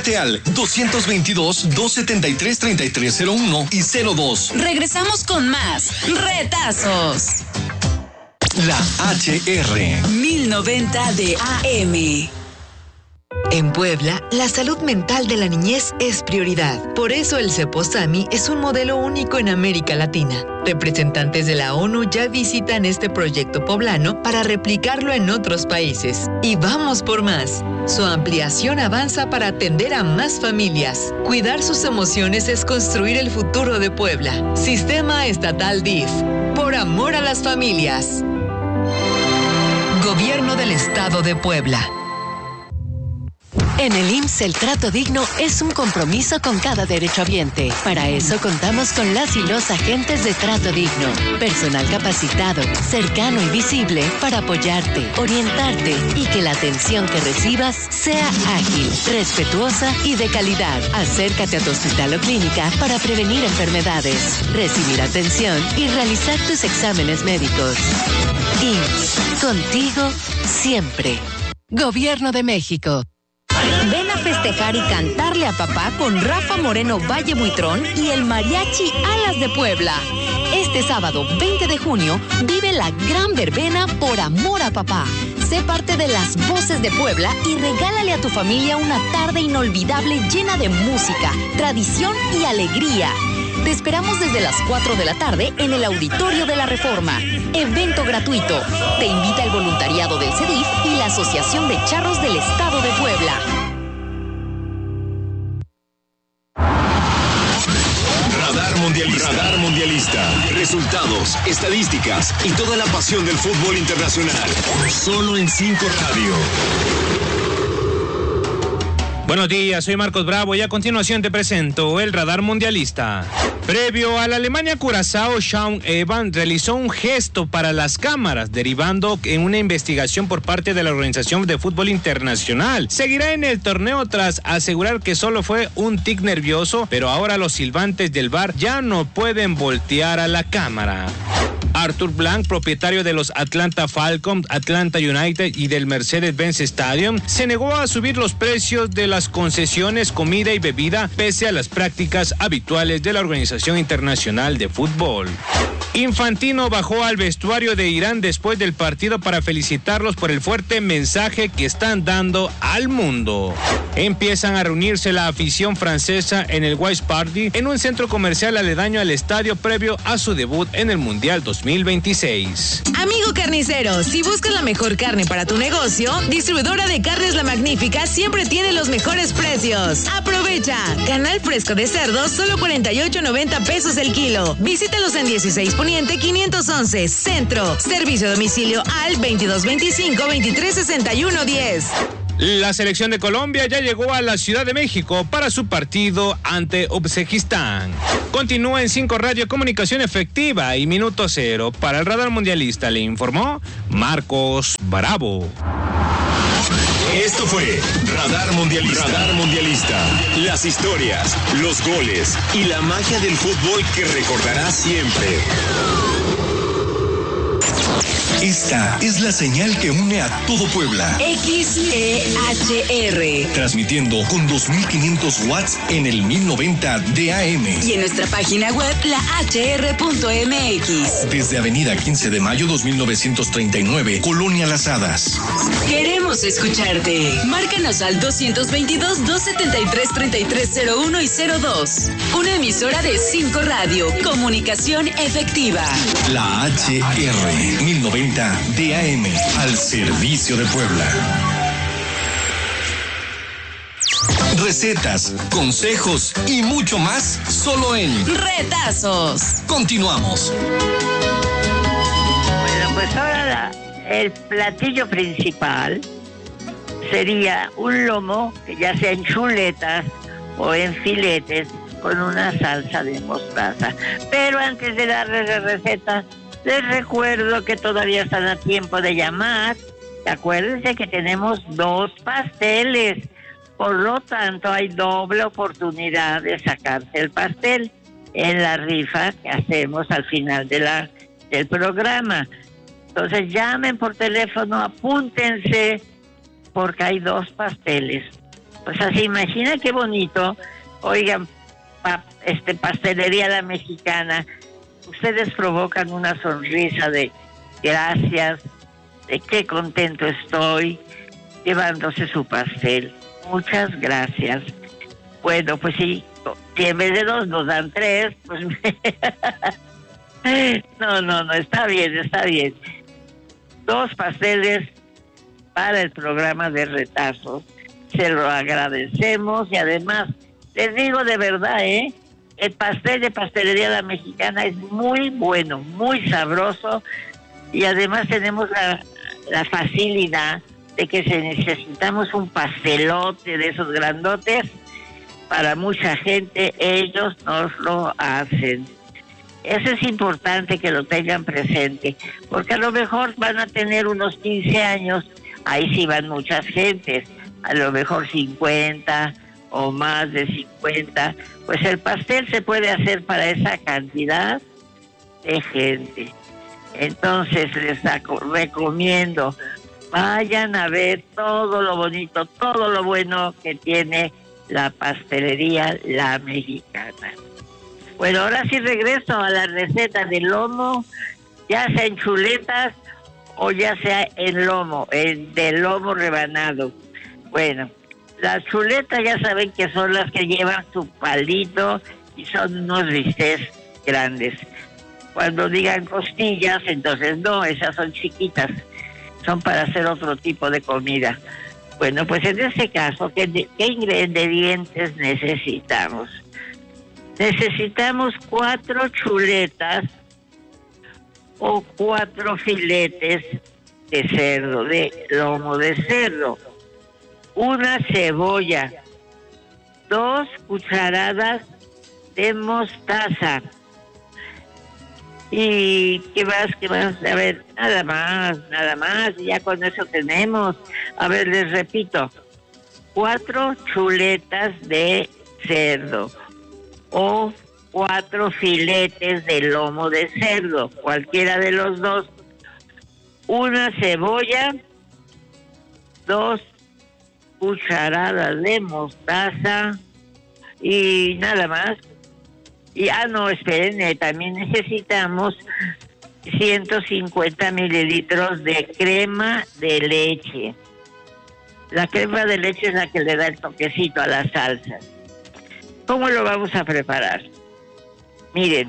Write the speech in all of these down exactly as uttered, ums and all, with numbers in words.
Comunícate al dos veintidós, doscientos setenta y tres, treinta y tres cero uno y cero dos. Regresamos con más Retazos. La H R mil noventa de A M. En Puebla, la salud mental de la niñez es prioridad. Por eso el CEPOSAMI es un modelo único en América Latina. Representantes de la ONU ya visitan este proyecto poblano para replicarlo en otros países. Y vamos por más. Su ampliación avanza para atender a más familias. Cuidar sus emociones es construir el futuro de Puebla. Sistema Estatal D I F. Por amor a las familias. Gobierno del Estado de Puebla. En el I M S S el trato digno es un compromiso con cada derechohabiente. Para eso contamos con las y los agentes de trato digno. Personal capacitado, cercano y visible para apoyarte, orientarte y que la atención que recibas sea ágil, respetuosa y de calidad. Acércate a tu hospital o clínica para prevenir enfermedades, recibir atención y realizar tus exámenes médicos. I M S S, contigo siempre. Gobierno de México. Ven a festejar y cantarle a papá con Rafa Moreno Valle Buitrón y el Mariachi Alas de Puebla. Este sábado veinte de junio vive la gran verbena Por Amor a Papá. Sé parte de las voces de Puebla y regálale a tu familia una tarde inolvidable llena de música, tradición y alegría. Te esperamos desde las cuatro de la tarde en el Auditorio de la Reforma. Evento gratuito. Te invita el voluntariado del C E D I F y la Asociación de Charros del Estado de Puebla. Radar Mundialista. Radar Mundialista. Resultados, estadísticas y toda la pasión del fútbol internacional. Solo en cinco Radio. Buenos días, soy Marcos Bravo y a continuación te presento el Radar Mundialista. Previo a la Alemania-Curazao, Sean Evans realizó un gesto para las cámaras, derivando en una investigación por parte de la Organización de Fútbol Internacional. Seguirá en el torneo tras asegurar que solo fue un tic nervioso, pero ahora los silbantes del V A R ya no pueden voltear a la cámara. Arthur Blank, propietario de los Atlanta Falcons, Atlanta United y del Mercedes-Benz Stadium, se negó a subir los precios de las concesiones, comida y bebida, pese a las prácticas habituales de la Organización Internacional de Fútbol. Infantino bajó al vestuario de Irán después del partido para felicitarlos por el fuerte mensaje que están dando al mundo. Empiezan a reunirse la afición francesa en el Wise Party, en un centro comercial aledaño al estadio previo a su debut en el Mundial dos mil veintiséis. Amigo carnicero, si buscas la mejor carne para tu negocio, Distribuidora de Carnes La Magnífica siempre tiene los mejores precios. ¡Aprovecha! Canal fresco de cerdo, solo cuarenta y ocho noventa pesos el kilo. Visítalos en dieciséis Poniente quinientos once, Centro. Servicio a domicilio al veintidós veinticinco, veintitrés sesenta y uno diez. La selección de Colombia ya llegó a la Ciudad de México para su partido ante Uzbekistán. Continúa en cinco Radio Comunicación Efectiva y Minuto Cero. Para el Radar Mundialista le informó Marcos Bravo. Esto fue Radar Mundialista. Radar Mundialista. Las historias, los goles y la magia del fútbol que recordarás siempre. Esta es la señal que une a todo Puebla. X E H R. Transmitiendo con dos mil quinientos watts en el mil noventa de A M. Y en nuestra página web, la H R punto M X. Desde Avenida quince de Mayo dos mil novecientos treinta y nueve, Colonia Las Hadas. Queremos escucharte. Márcanos al doscientos veintidós, doscientos setenta y tres, treinta y tres cero uno y cero dos. Una emisora de cinco Radio. Comunicación efectiva. La H R mil noventa de A M, al servicio de Puebla. Recetas, consejos y mucho más solo en Retazos. Continuamos. Bueno, pues ahora la, el platillo principal sería un lomo, que ya sea en chuletas o en filetes, con una salsa de mostaza. Pero antes de darle la receta, les recuerdo que todavía están a tiempo de llamar. Acuérdense que tenemos dos pasteles. Por lo tanto, hay doble oportunidad de sacarse el pastel en la rifa que hacemos al final de la, del programa. Entonces, llamen por teléfono, apúntense, porque hay dos pasteles. Pues así, imagina qué bonito. Oigan, pa, este Pastelería La Mexicana, ustedes provocan una sonrisa de gracias, de qué contento estoy, llevándose su pastel. Muchas gracias. Bueno, pues sí, si en vez de dos nos dan tres, pues... no, no, no, está bien, está bien. Dos pasteles para el programa de retazos. Se lo agradecemos y además, les digo de verdad, ¿eh? El pastel de Pastelería La Mexicana es muy bueno, muy sabroso y además tenemos la, la facilidad de que si necesitamos un pastelote de esos grandotes, para mucha gente ellos nos lo hacen. Eso es importante que lo tengan presente, porque a lo mejor van a tener unos quince años, ahí sí van muchas gentes, a lo mejor cincuenta o más de cincuenta, pues el pastel se puede hacer para esa cantidad de gente. Entonces les recomiendo, vayan a ver todo lo bonito, todo lo bueno que tiene la Pastelería La Mexicana. Bueno, ahora sí regreso a la receta del lomo, ya sea en chuletas o ya sea en lomo, en de lomo rebanado. Bueno, las chuletas ya saben que son las que llevan su palito y son unos bistecs grandes. Cuando digan costillas, entonces no, esas son chiquitas, son para hacer otro tipo de comida. Bueno, pues en este caso, ¿qué, qué ingredientes necesitamos? Necesitamos cuatro chuletas o cuatro filetes de cerdo, de lomo de cerdo, una cebolla, dos cucharadas de mostaza. ¿Y qué más? ¿Qué más? A ver, nada más, nada más, ya con eso tenemos. A ver, les repito, cuatro chuletas de cerdo o cuatro filetes de lomo de cerdo, cualquiera de los dos, una cebolla, dos cucharadas de mostaza y nada más. Y, ah, no, esperen, eh, también necesitamos ciento cincuenta mililitros de crema de leche. La crema de leche es la que le da el toquecito a la salsa. ¿Cómo lo vamos a preparar? Miren,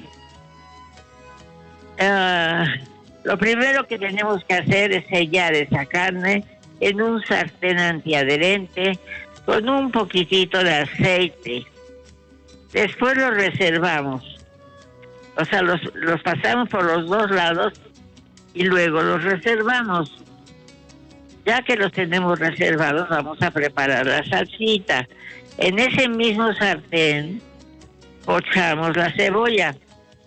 uh, lo primero que tenemos que hacer es sellar esa carne en un sartén antiadherente con un poquitito de aceite. Después los reservamos, o sea, los, los pasamos por los dos lados y luego los reservamos. Ya que los tenemos reservados, vamos a preparar la salsita. En ese mismo sartén pochamos la cebolla.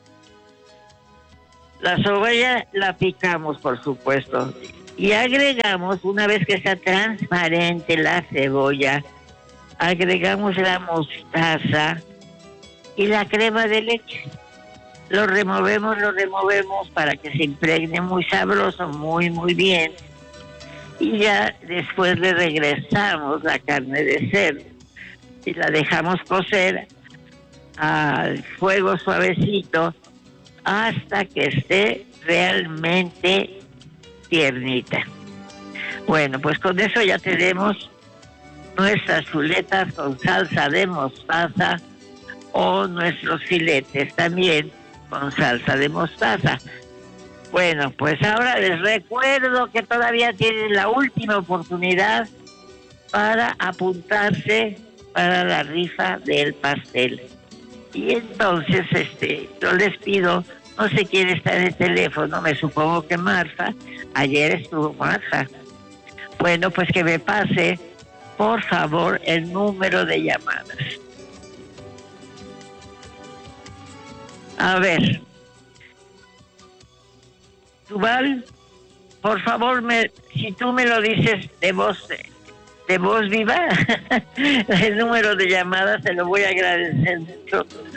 La cebolla la picamos, por supuesto, y agregamos, una vez que está transparente la cebolla, agregamos la mostaza y la crema de leche. Lo removemos, lo removemos para que se impregne muy sabroso, muy, muy bien. Y ya después le regresamos la carne de cerdo y la dejamos cocer al fuego suavecito hasta que esté realmente tiernita. Bueno, pues con eso ya tenemos nuestras chuletas con salsa de mostaza o nuestros filetes también con salsa de mostaza. Bueno, pues ahora les recuerdo que todavía tienen la última oportunidad para apuntarse para la rifa del pastel. Y entonces, este, yo les pido, no sé quién está en el teléfono, me supongo que Marfa, ayer estuvo Marfa. Bueno, pues que me pase, por favor, el número de llamadas. A ver, Tubal, por favor, me, si tú me lo dices de voz, de, de voz viva, el número de llamadas, te lo voy a agradecer mucho.